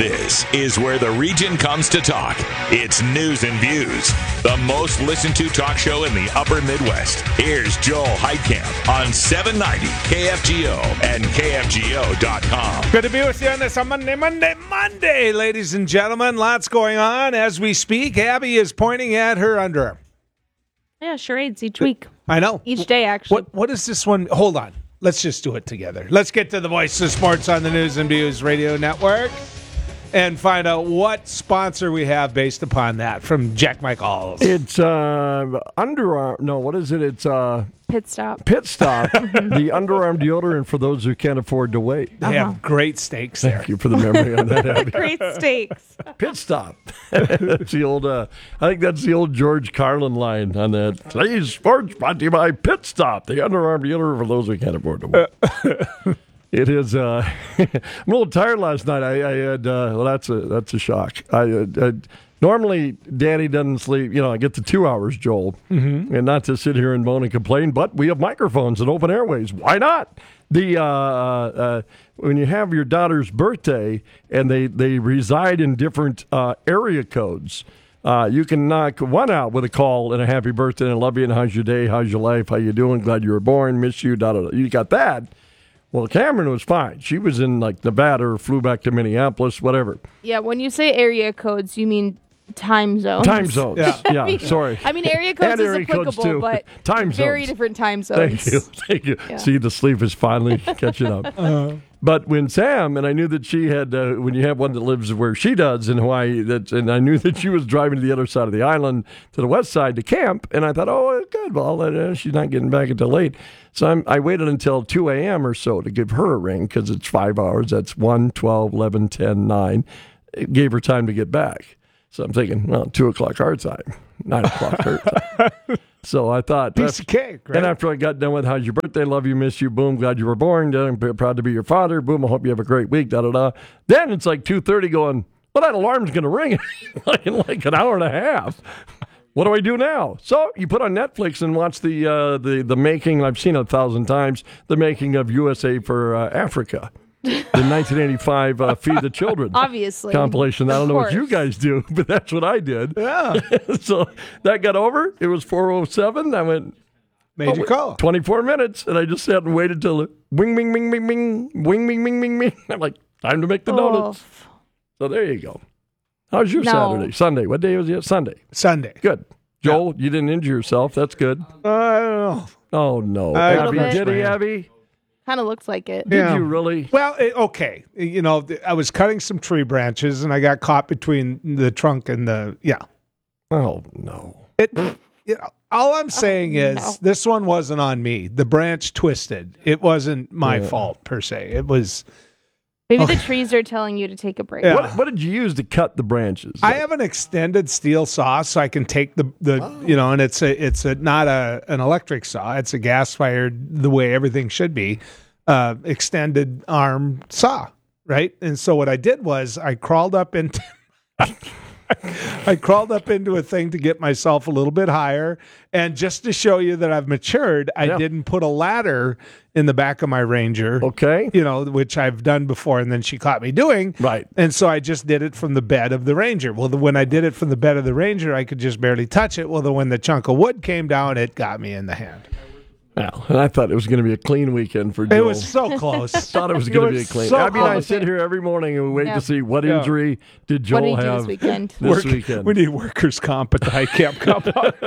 This is where the region comes to talk. It's News and Views, the most listened to talk show in the upper Midwest. Here's Joel Heitkamp on 790 KFGO and KFGO.com. Good to be with you on this on Monday, ladies and gentlemen. Lots going on as we speak. Abby is pointing at her underarm. Yeah, charades each week. I know. Each day, actually. What is this one? Hold on. Let's just do it together. Let's get to the voice of sports on the News and Views Radio Network and find out what sponsor we have based upon that from Jack Michaels. It's underarm. No, what is it? It's Pit Stop. Pit Stop, the underarm deodorant for those who can't afford to wait. They have great steaks there. Thank you for the memory on that, Abby. Great steaks. Pit Stop. That's the old. I think that's the old George Carlin line on that. Today's sports brought to you by Pit Stop, the underarm deodorant for those who can't afford to wait. It is. I'm a little tired last night. I had. Well, that's a shock. Normally, Daddy doesn't sleep. I get the 2 hours, Joel, and not to sit here and moan and complain. But we have microphones and open airways. Why not? When you have your daughter's birthday and they reside in different area codes, you can knock one out with a call and a happy birthday and I love you and how's your day, how's your life, how you doing, glad you were born, miss you, da da da. You got that. Well, Cameron was fine. She was in Nevada or flew back to Minneapolis, whatever. Yeah, when you say area codes, you mean time zones. Time zones. Yeah, sorry. I mean, area codes is area codes applicable, too. but time very zones. different time zones. Thank you. Yeah. See, the sleep is finally catching up. But when Sam, and I knew that she had, when you have one that lives where she does in Hawaii, and I knew that she was driving to the other side of the island, to the west side to camp, and I thought, oh, good, well, she's not getting back until late. So I waited until 2 a.m. or so to give her a ring, because it's 5 hours. That's 1, 12, 11, 10, 9. It gave her time to get back. So I'm thinking, well, 2 o'clock our time, 9 o'clock her time. So I thought, piece of cake, right? And after I got done with how's your birthday, love you, miss you, boom, glad you were born, I'm proud to be your father, boom, I hope you have a great week, da-da-da. Then it's like 2:30 going, well, that alarm's going to ring in like an hour and a half. What do I do now? So you put on Netflix and watch the making, I've seen it 1,000 times, the making of USA for Africa. The 1985 Feed the Children Obviously. compilation. I don't know what course. you guys do, but that's what I did. Yeah. So that got over. It was 4:07. I went, Made you call. 24 minutes, and I just sat and waited till wing, wing, wing, wing, wing, wing, wing, wing, wing, wing. I'm like, time to make the donuts. So there you go. How's your Saturday? Sunday. What day was it? Sunday. Good. Joel, you didn't injure yourself. That's good. I don't know. Oh, no. A Abby, little bit. did he, Abby? Kind of looks like it. Did you really? Well, okay. I was cutting some tree branches, and I got caught between the trunk and the, Oh, no. All I'm saying is this one wasn't on me. The branch twisted. It wasn't my fault, per se. It was... Maybe the trees are telling you to take a break. Yeah. What did you use to cut the branches? I have an extended steel saw, so I can take and it's not an electric saw. It's a gas-fired, the way everything should be, extended arm saw, right? And so what I did was I crawled up into... I crawled up into a thing to get myself a little bit higher. And just to show you that I've matured, I didn't put a ladder in the back of my Ranger. Okay. Which I've done before, and then she caught me doing. Right. And so I just did it from the bed of the Ranger. Well, when I did it from the bed of the Ranger, I could just barely touch it. Well, when the chunk of wood came down, it got me in the hand. Well, and I thought it was going to be a clean weekend for Joel. It was so close. Thought it was going to be a clean. so Abby and I close. sit here every morning and we wait to see what injury did What Joel did he do have this weekend? this weekend. We need workers' comp at the high camp comp.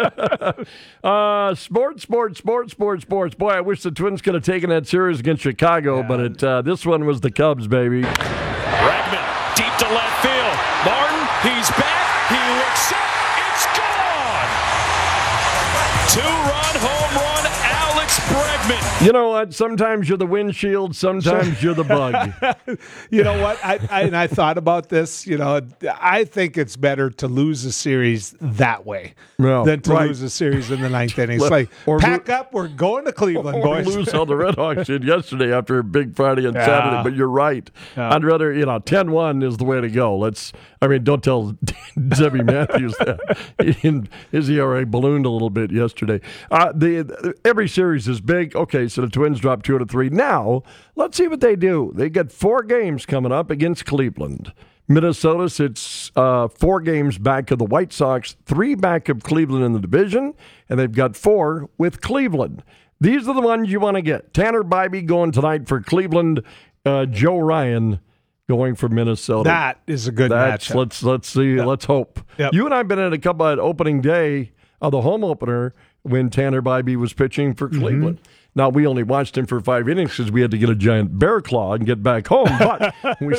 Sports. Boy, I wish the Twins could have taken that series against Chicago, but this one was the Cubs, baby. Bregman deep to left field. Martin, he's back. He looks up. It's gone. Two-run home run, Alex Bregman. You know what? Sometimes you're the windshield, sometimes you're the bug. You know what? I thought about this. I think it's better to lose a series that way than to lose a series in the ninth inning. It's like, pack up, we're going to Cleveland, Or boys. lose how the Red Hawks did yesterday after a big Friday and Saturday. But you're right. Yeah. I'd rather, 10-1 is the way to go. Don't tell Debbie Matthews that. His ERA ballooned a little bit yesterday. Every series is big. think, okay, so the Twins dropped 2 out of 3. Now, let's see what they do. They got 4 games coming up against Cleveland. Minnesota sits 4 games back of the White Sox, 3 back of Cleveland in the division, and they've got 4 with Cleveland. These are the ones you want to get. Tanner Bybee going tonight for Cleveland. Joe Ryan going for Minnesota. That is a good matchup. Let's see. Yep. Let's hope. Yep. You and I have been at a couple at opening day of the home opener when Tanner Bybee was pitching for Cleveland. Now, we only watched him for 5 innings because we had to get a giant bear claw and get back home. But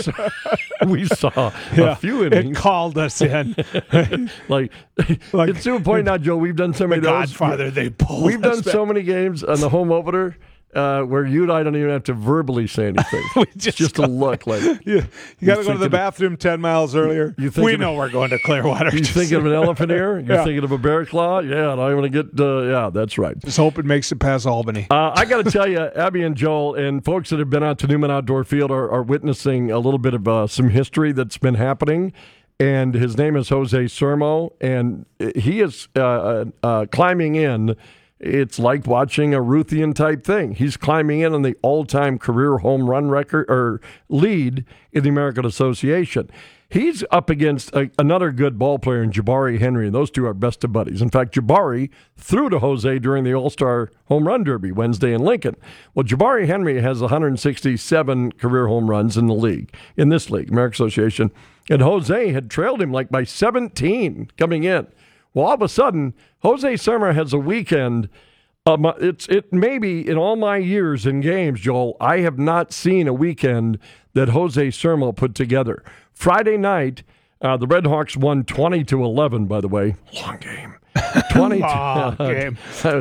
we saw a few innings. It called us in. like it's to a point now, Joe. We've done so many. Godfather, they pulled. We've done so many games on the home opener. Where you and I don't even have to verbally say anything. just a look like you got to go to the bathroom 10 miles earlier. We know we're going to Clearwater. You thinking of an elephant ear? You're thinking of a bear claw? Yeah, and I'm going to get. Yeah, that's right. Just hope it makes it past Albany. I got to tell you, Abby and Joel and folks that have been out to Newman Outdoor Field are witnessing a little bit of some history that's been happening. And his name is Jose Sermo, and he is climbing in. It's like watching a Ruthian type thing. He's climbing in on the all-time career home run record or lead in the American Association. He's up against another good ball player in Jabari Henry, and those two are best of buddies. In fact, Jabari threw to Jose during the All-Star Home Run Derby Wednesday in Lincoln. Well, Jabari Henry has 167 career home runs in this league, American Association, and Jose had trailed him like by 17 coming in. Well, all of a sudden, Jose Sermo has a weekend. It maybe in all my years in games, Joel, I have not seen a weekend that Jose Sermo put together. Friday night, the Red Hawks won 20-11. By the way, long game. 20 game.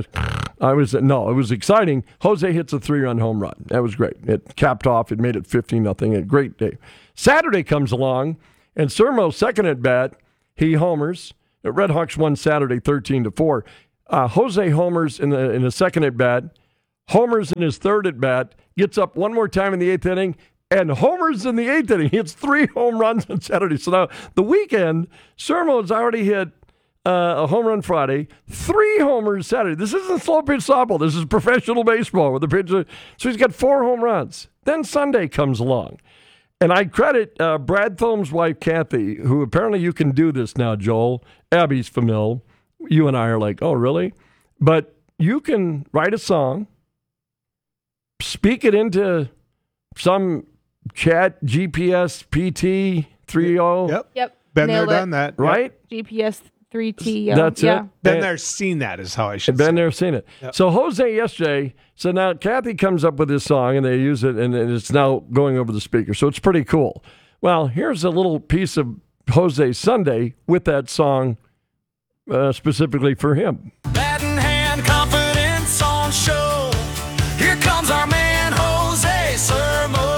It was exciting. Jose hits a 3-run home run. That was great. It capped off. It made it 15-0. A great day. Saturday comes along, and Sermo's second at bat, he homers. The Red Hawks won Saturday 13-4. Jose homers in the second at bat, homers in his third at bat, gets up one more time in the 8th inning, and homers in the 8th inning. He hits 3 home runs on Saturday. So now the weekend, Sermo's already hit a home run Friday, 3 homers Saturday. This isn't slow pitch softball. This is professional baseball with the pitcher. So he's got 4 home runs. Then Sunday comes along. And I credit Brad Thome's wife, Kathy, who apparently you can do this now, Joel. Abby's familiar. You and I are like, oh, really? But you can write a song, speak it into some chat, GPS, PT 3.0. Yep. Been there, done that. Right? GPS 3T. Yeah. That's it. Been there, seen that is how I should say. Been there, seen it. Yep. So Jose yesterday, so now Kathy comes up with this song and they use it and it's now going over the speaker. So it's pretty cool. Well, here's a little piece of Jose Sunday with that song specifically for him. Bat in hand, confidence on show. Here comes our man, Jose Sermo.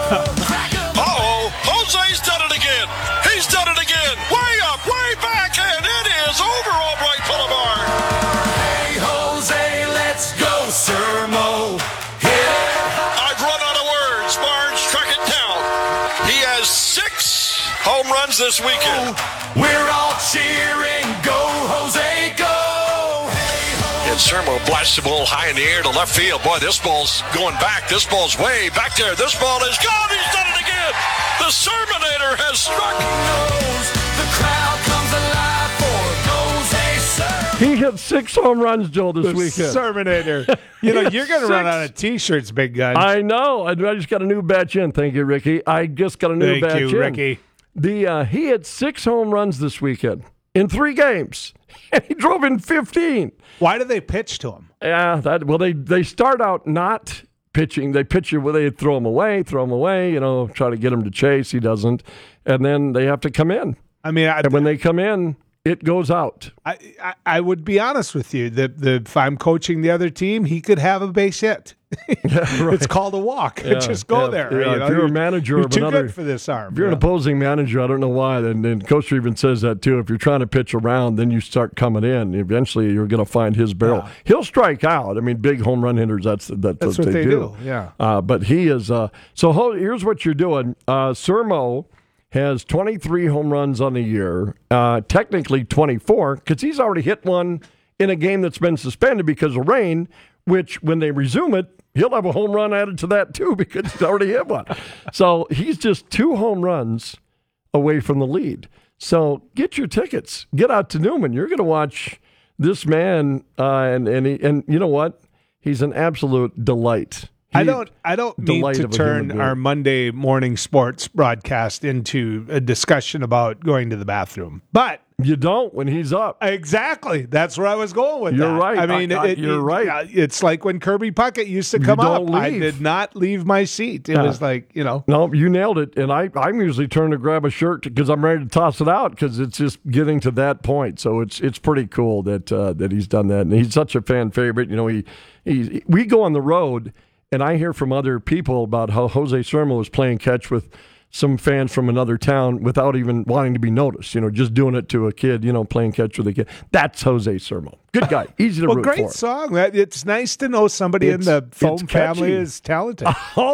Jose's done it again. He's done it again. Way up, way back, and it is over Albright Boulevard. Hey, Jose, let's go, Sermo. Yeah. I've run out of words. Barnes struck it down. He has 6 home runs this weekend. We're all cheering. Go, Jose, go. And Sermo blasts the ball high in the air to left field. Boy, this ball's going back. This ball's way back there. This ball is gone. He's done it again. The Serminator has struck. The crowd comes alive for Jose Sermo. He hit 6 home runs, Joel, this weekend. Serminator. You're going to run out of T-shirts, big gun. I know. I just got a new batch in. Thank you, Ricky. I just got a new batch in. Thank you, Ricky. He had 6 home runs this weekend in 3 games, and he drove in 15. Why do they pitch to him? Yeah, they start out not pitching. They pitch you where they throw him away, try to get him to chase. He doesn't. And then they have to come in. I mean, and when they come in, it goes out. I would be honest with you that if I'm coaching the other team, he could have a base hit. Yeah, right. It's called a walk. Just go there. Yeah, if you're a manager you're of too another, good for this arm. If you're an opposing manager, I don't know why. And Coach even says that too. If you're trying to pitch around, then you start coming in. Eventually, you're going to find his barrel. Yeah. He'll strike out. I mean, big home run hitters. That's what they do. Yeah. But he is. So here's what you're doing. Sermo has 23 home runs on the year. Technically 24 because he's already hit one in a game that's been suspended because of rain which when they resume it, he'll have a home run added to that too because he's already hit one. So he's just 2 home runs away from the lead. So get your tickets. Get out to Newman. You're going to watch this man, and you know what? He's an absolute delight. I don't mean to turn our Monday morning sports broadcast into a discussion about going to the bathroom, but you don't when he's up. Exactly. That's where I was going with that. You're right. I mean, you're right. It's like when Kirby Puckett used to come up. Leave. I did not leave my seat. It was like, No, you nailed it. And I'm usually turning to grab a shirt because I'm ready to toss it out because it's just getting to that point. So it's pretty cool that he's done that. And he's such a fan favorite. We go on the road. And I hear from other people about how Jose Sermo was playing catch with some fans from another town without even wanting to be noticed. Just doing it to a kid, playing catch with a kid. That's Jose Sermo. Good guy. Easy to root for. Great song. It's nice to know somebody in the Foam family is talented.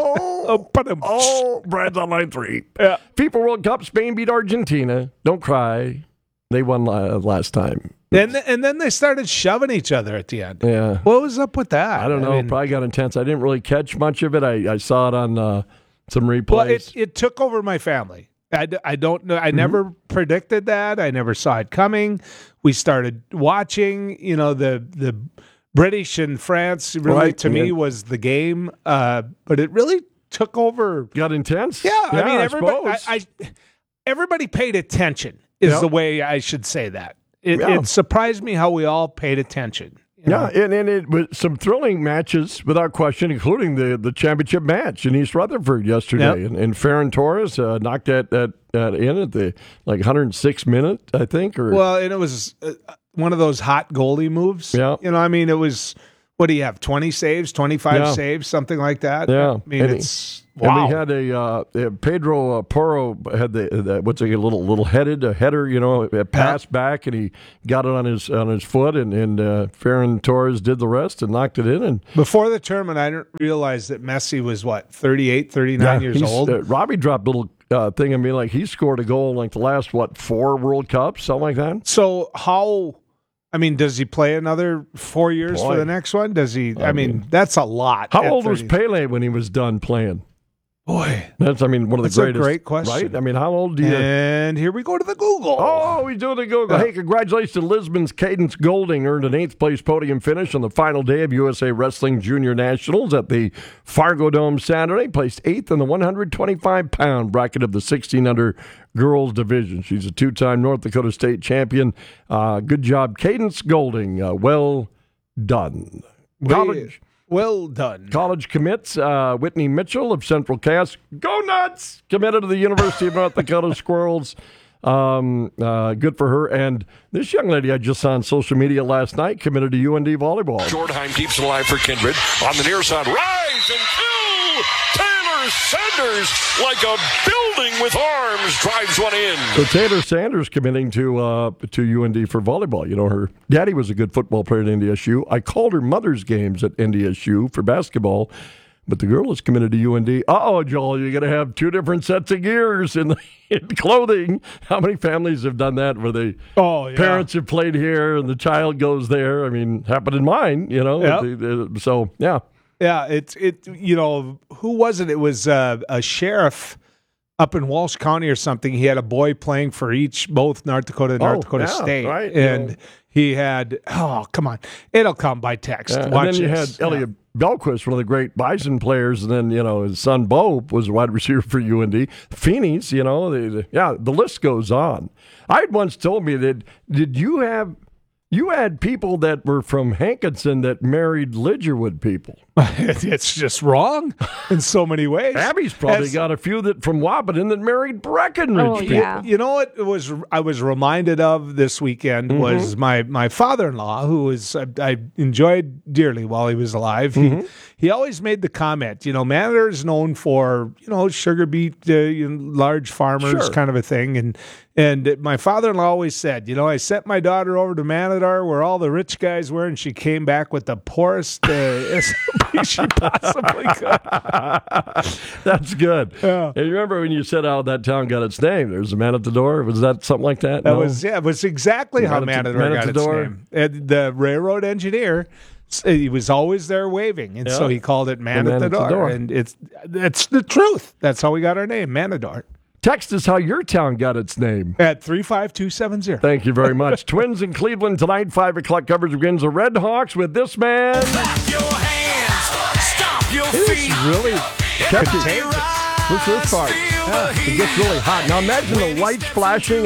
Brad's on line 3. Yeah. FIFA World Cup, Spain beat Argentina. Don't cry. They won last time. And then they started shoving each other at the end. Yeah. What was up with that? I don't know. Probably got intense. I didn't really catch much of it. I saw it on some replays. Well, it took over my family. I don't know. I never predicted that. I never saw it coming. We started watching, the British and France really, to me, was the game. But it really took over. Got intense? Yeah. I mean, everybody paid attention is the way I should say that. It surprised me how we all paid attention. Yeah, and it was some thrilling matches without question, including the championship match in East Rutherford yesterday. Yep. And Ferran Torres knocked that in at the 106th minute, I think. And it was one of those hot goalie moves. Yeah. It was, what do you have, 20 saves, 25 saves, something like that? Yeah. I mean, it's... Wow. And we had Pedro Porro had the what's a little header, pass back, and he got it on his foot, and Ferran Torres did the rest and knocked it in. And before the tournament, I didn't realize that Messi was 38, 39 years old. Robbie dropped a little thing and me like he scored a goal in like the last 4 World Cups, something like that. So does he play another 4 years for the next one? Does he? I mean, that's a lot. How old was Pele when he was done playing? Boy, that's one of the greatest. A great question, right? I mean, how old do you? And here we go to the Google. Oh, we do the Google. Hey, congratulations to Lisbon's Cadence Golding, earned an 8th place podium finish on the final day of USA Wrestling Junior Nationals at the Fargo Dome Saturday. Placed 8th in the 125-pound bracket of the 16-under girls division. She's a 2-time North Dakota State champion. Good job, Cadence Golding. Well done. College. Well done. College commits, Whitney Mitchell of Central Cass. Go Nuts! Committed to the University of North Dakota Squirrels. Good for her. And this young lady I just saw on social media last night committed to UND volleyball. Shortheim keeps it alive for Kindred. On the near side, rise and kill! Taylor Sanders, like a building with arms, drives one in. So Taylor Sanders committing to UND for volleyball. Her daddy was a good football player at NDSU. I called her mother's games at NDSU for basketball, but the girl is committed to UND. Uh-oh, Joel, you're going to have 2 different sets of gears in clothing. How many families have done that where the parents have played here and the child goes there? I mean, happened in mine, Yep. So, yeah. Yeah, who was it? It was a sheriff up in Walsh County or something. He had a boy playing for both North Dakota and North Dakota State. Right. And he had, come on. It'll come by text. And then you had Elliot Belquist, one of the great Bison players, and then, his son Bo was a wide receiver for UND. Phoenix, the list goes on. I had once told me that, you had people that were from Hankinson that married Lidgerwood people. It's just wrong in so many ways. Abby's probably got a few from Wapaton that married Breckenridge people. Yeah. You know what I was reminded of this weekend was my father-in-law, who I enjoyed dearly while he was alive. He always made the comment, Manador is known for, sugar beet, large farmers kind of a thing. And my father-in-law always said, I sent my daughter over to Manador where all the rich guys were, and she came back with the poorest she possibly could. That's good. Yeah. And you remember when you said how that town got its name? There's a man at the door. Was that something like that? It was exactly how Manador got its name. And the railroad engineer He was always there waving, and so he called it Man at the Door. And it's the truth. That's how we got our name, Manador. Text us how your town got its name. At 35270. Thank you very much. Twins in Cleveland tonight, 5 o'clock coverage begins. The Red Hawks with this man. Clap your hands, stomp your feet. Really catchy. Listen to this part. It gets really hot. Now imagine the lights flashing